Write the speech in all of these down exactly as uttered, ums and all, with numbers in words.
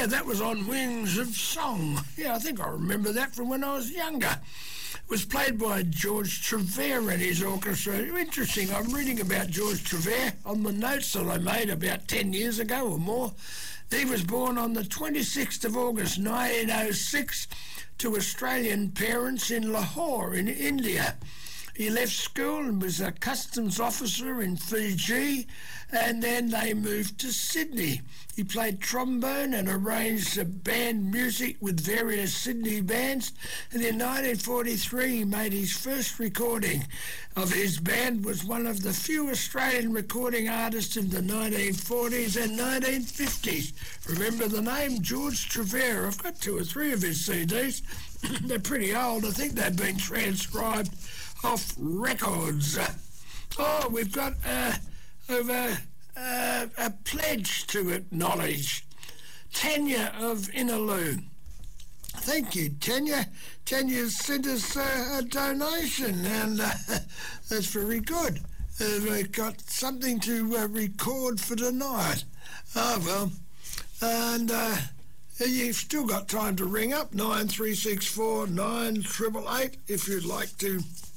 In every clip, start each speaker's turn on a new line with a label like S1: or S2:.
S1: Yeah, that was on Wings of Song. Yeah, I think I remember that from when I was younger. It was played by George Trevere and his orchestra. Interesting, I'm reading about George Trevere on the notes that I made about ten years ago or more. He was born on the twenty-sixth of August nineteen oh six to Australian parents in Lahore in India. He left school and was a customs officer in Fiji, and then they moved to Sydney. He played trombone and arranged uh, band music with various Sydney bands, and in nineteen forty-three he made his first recording of his band. Was one of the few Australian recording artists in the nineteen forties and nineteen fifties. Remember the name? George Trevere. I've got two or three of his C Ds. They're pretty old. I think they've been transcribed off records. Oh, we've got uh, over uh, a pledge to acknowledge. Tanya of Innaloo. Thank you, Tanya. Tanya sent us uh, a donation, and uh, that's very good. Uh, we've got something to uh, record for tonight. Oh, well. And uh, you've still got time to ring up, nine three six four nine eight eight eight, if you'd like to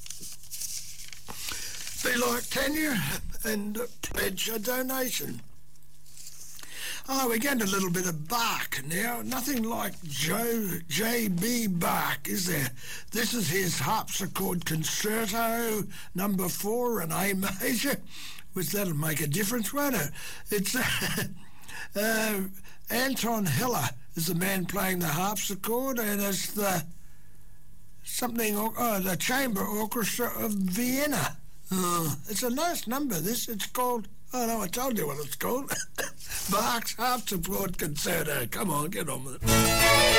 S1: be like Tanya and uh, pledge a donation. Oh, we're getting a little bit of Bach now. Nothing like Joe J B Bach, is there? This is his harpsichord concerto number four in A major, which that'll make a difference, won't it? It's uh, uh, Anton Heller is the man playing the harpsichord, and it's the something, oh, the Chamber Orchestra of Vienna. Uh, it's a nice number, this. It's called, oh no, I told you what it's called. Bach's Harpsichord Concerto. Come on, get on with it.